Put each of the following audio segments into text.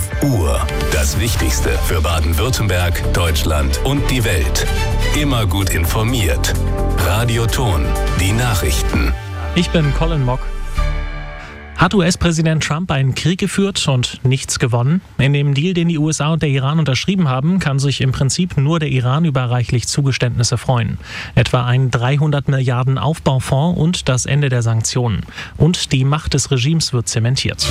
Uhr. Das Wichtigste für Baden-Württemberg, Deutschland und die Welt. Immer gut informiert. Radioton. Die Nachrichten. Ich bin Colin Mock. Hat US-Präsident Trump einen Krieg geführt und nichts gewonnen? In dem Deal, den die USA und der Iran unterschrieben haben, kann sich im Prinzip nur der Iran über reichlich Zugeständnisse freuen. Etwa ein 300 Milliarden Aufbaufonds und das Ende der Sanktionen. Und die Macht des Regimes wird zementiert.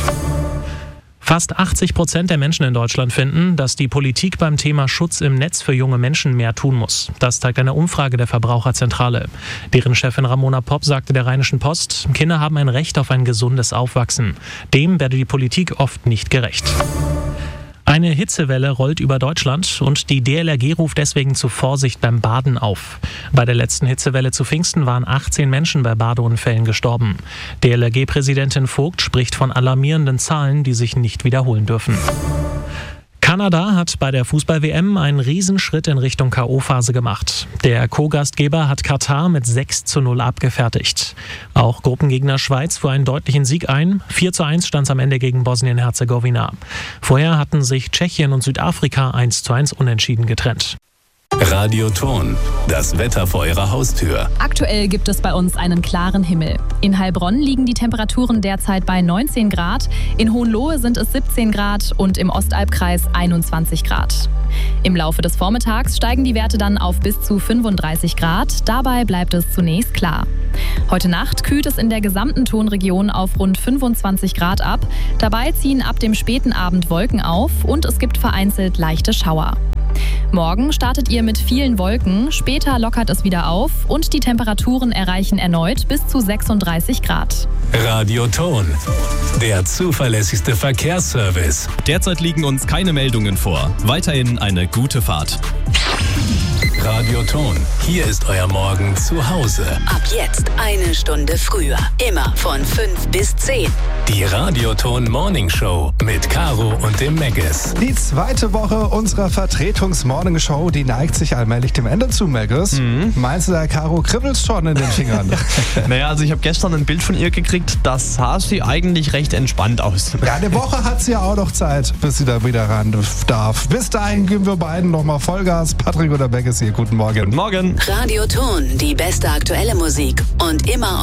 Fast 80% der Menschen in Deutschland finden, dass die Politik beim Thema Schutz im Netz für junge Menschen mehr tun muss. Das zeigt eine Umfrage der Verbraucherzentrale. Deren Chefin Ramona Popp sagte der Rheinischen Post, Kinder haben ein Recht auf ein gesundes Aufwachsen. Dem werde die Politik oft nicht gerecht. Eine Hitzewelle rollt über Deutschland und die DLRG ruft deswegen zu Vorsicht beim Baden auf. Bei der letzten Hitzewelle zu Pfingsten waren 18 Menschen bei Badeunfällen gestorben. DLRG-Präsidentin Vogt spricht von alarmierenden Zahlen, die sich nicht wiederholen dürfen. Kanada hat bei der Fußball-WM einen Riesenschritt in Richtung K.O.-Phase gemacht. Der Co-Gastgeber hat Katar mit 6:0 abgefertigt. Auch Gruppengegner Schweiz fuhr einen deutlichen Sieg ein. 4:1 stand es am Ende gegen Bosnien-Herzegowina. Vorher hatten sich Tschechien und Südafrika 1:1 unentschieden getrennt. Radioton. Das Wetter vor Ihrer Haustür. Aktuell gibt es bei uns einen klaren Himmel. In Heilbronn liegen die Temperaturen derzeit bei 19 Grad, in Hohenlohe sind es 17 Grad und im Ostalbkreis 21 Grad. Im Laufe des Vormittags steigen die Werte dann auf bis zu 35 Grad. Dabei bleibt es zunächst klar. Heute Nacht kühlt es in der gesamten Tonregion auf rund 25 Grad ab. Dabei ziehen ab dem späten Abend Wolken auf und es gibt vereinzelt leichte Schauer. Morgen startet ihr mit vielen Wolken, später lockert es wieder auf und die Temperaturen erreichen erneut bis zu 36 Grad. Radioton. Der zuverlässigste Verkehrsservice. Derzeit liegen uns keine Meldungen vor. Weiterhin eine gute Fahrt. Radioton. Hier ist euer Morgen zu Hause. Ab jetzt eine Stunde früher. Immer von 5 bis 10. Die Radioton Morning Show mit Caro und dem Megges. Die zweite Woche unserer Vertretungs-Morning Show, die neigt sich allmählich dem Ende zu, Megges. Meinst du, der Caro kribbelt's schon in den Fingern? Naja, also ich habe gestern ein Bild von ihr gekriegt, das sah sie eigentlich recht entspannt aus. Ja, eine Woche hat sie ja auch noch Zeit, bis sie da wieder ran darf. Bis dahin geben wir beiden nochmal Vollgas. Patrick oder Megges hier, guten Morgen. Guten Morgen. Radioton, die beste aktuelle Musik und immer